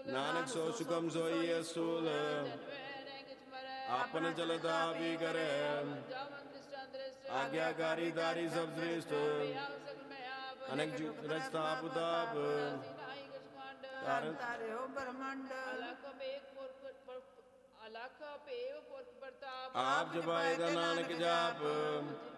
ਨਾਨਕ ਸੋ ਸੁਖਮ ਸੋਈ ਅਸੂਲ ਆਪਨ ਚਲਦਾ ਵੀ ਕਰੇ ਆਗਿਆਕਾਰੀ ਦਾਰੀ ਸਭ ਸ੍ਰੇਸ਼ਟ ਅਨੇਕ ਜੁਗ ਰਚਤਾ ਪੁਤਾਪ ਤਰਨ ਤਾਰਿਓ ਬ੍ਰਹਮੰਡ ਆਪ ਜਪਾਏ ਦਾ ਨਾਨਕ ਜਾਪ